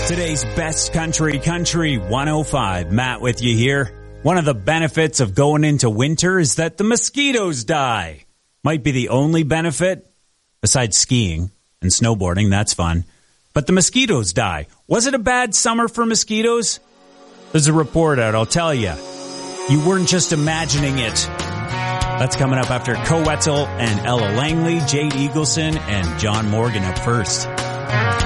Today's best country 105. Matt with you here. One of the benefits of going into winter is that the mosquitoes die. Might be the only benefit, besides skiing and snowboarding. That's fun. But the mosquitoes die. Was it a bad summer for mosquitoes? There's a report out, I'll tell you. You weren't just imagining it. That's coming up after Co Wetzel and Ella Langley, Jade Eagleson, and John Morgan up first.